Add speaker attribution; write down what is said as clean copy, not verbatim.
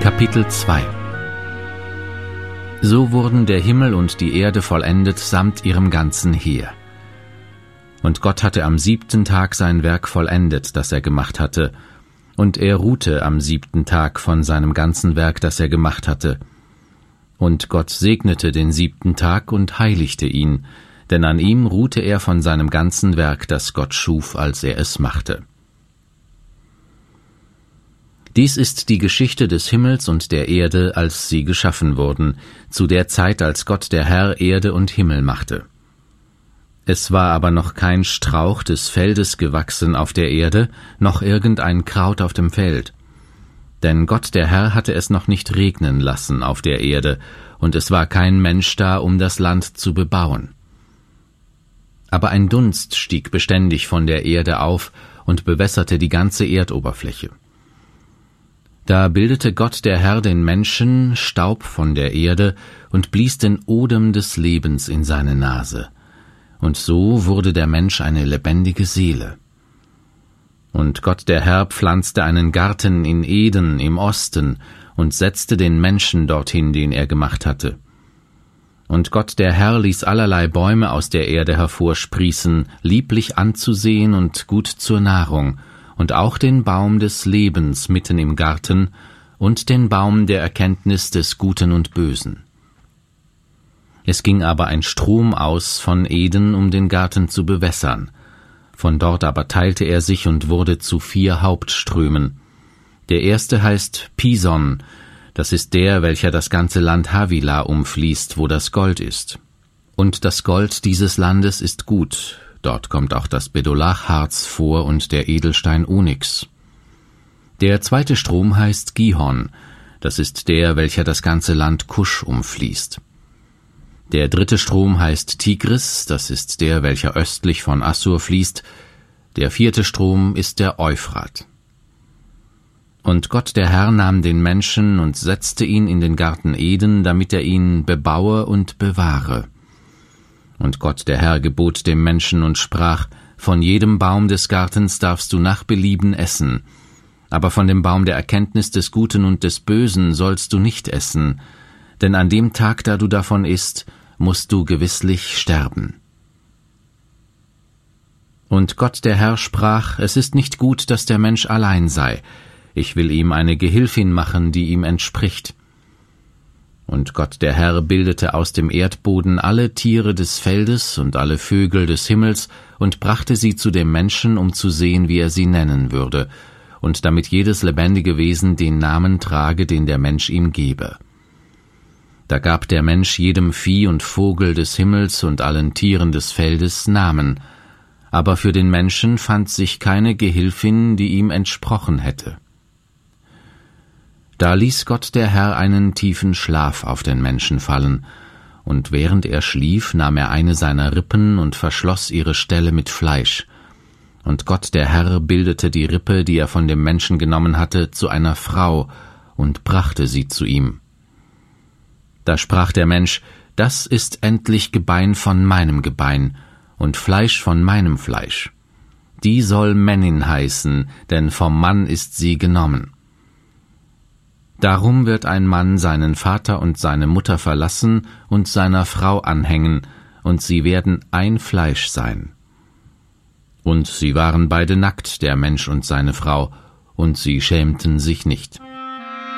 Speaker 1: Kapitel 2 So wurden der Himmel und die Erde vollendet samt ihrem ganzen Heer. Und Gott hatte am 7. Tag sein Werk vollendet, das er gemacht hatte, und er ruhte am 7. Tag von seinem ganzen Werk, das er gemacht hatte. Und Gott segnete den 7. Tag und heiligte ihn, denn an ihm ruhte er von seinem ganzen Werk, das Gott schuf, als er es machte. Dies ist die Geschichte des Himmels und der Erde, als sie geschaffen wurden, zu der Zeit, als Gott der Herr Erde und Himmel machte. Es war aber noch kein Strauch des Feldes gewachsen auf der Erde, noch irgendein Kraut auf dem Feld. Denn Gott der Herr hatte es noch nicht regnen lassen auf der Erde, und es war kein Mensch da, um das Land zu bebauen. Aber ein Dunst stieg beständig von der Erde auf und bewässerte die ganze Erdoberfläche. Da bildete Gott der Herr den Menschen Staub von der Erde und blies den Odem des Lebens in seine Nase. Und so wurde der Mensch eine lebendige Seele. Und Gott der Herr pflanzte einen Garten in Eden im Osten und setzte den Menschen dorthin, den er gemacht hatte. Und Gott der Herr ließ allerlei Bäume aus der Erde hervorsprießen, lieblich anzusehen und gut zur Nahrung, und auch den Baum des Lebens mitten im Garten und den Baum der Erkenntnis des Guten und Bösen. Es ging aber ein Strom aus von Eden, um den Garten zu bewässern. Von dort aber teilte er sich und wurde zu 4 Hauptströmen. Der erste heißt Pison, das ist der, welcher das ganze Land Havila umfließt, wo das Gold ist. Und das Gold dieses Landes ist gut. Dort kommt auch das Bedolachharz vor und der Edelstein Onyx. Der zweite Strom heißt Gihon, das ist der, welcher das ganze Land Kusch umfließt. Der dritte Strom heißt Tigris, das ist der, welcher östlich von Assur fließt. Der 4. Strom ist der Euphrat. Und Gott der Herr nahm den Menschen und setzte ihn in den Garten Eden, damit er ihn bebaue und bewahre. Und Gott der Herr gebot dem Menschen und sprach: Von jedem Baum des Gartens darfst du nach Belieben essen, aber von dem Baum der Erkenntnis des Guten und des Bösen sollst du nicht essen, denn an dem Tag, da du davon isst, musst du gewisslich sterben. Und Gott der Herr sprach: Es ist nicht gut, dass der Mensch allein sei. Ich will ihm eine Gehilfin machen, die ihm entspricht. Und Gott der Herr bildete aus dem Erdboden alle Tiere des Feldes und alle Vögel des Himmels und brachte sie zu dem Menschen, um zu sehen, wie er sie nennen würde, und damit jedes lebendige Wesen den Namen trage, den der Mensch ihm gebe. Da gab der Mensch jedem Vieh und Vogel des Himmels und allen Tieren des Feldes Namen, aber für den Menschen fand sich keine Gehilfin, die ihm entsprochen hätte. Da ließ Gott der Herr einen tiefen Schlaf auf den Menschen fallen, und während er schlief, nahm er eine seiner Rippen und verschloss ihre Stelle mit Fleisch. Und Gott der Herr bildete die Rippe, die er von dem Menschen genommen hatte, zu einer Frau und brachte sie zu ihm. Da sprach der Mensch: Das ist endlich Gebein von meinem Gebein und Fleisch von meinem Fleisch. Die soll Männin heißen, denn vom Mann ist sie genommen. Darum wird ein Mann seinen Vater und seine Mutter verlassen und seiner Frau anhängen, und sie werden ein Fleisch sein. Und sie waren beide nackt, der Mensch und seine Frau, und sie schämten sich nicht.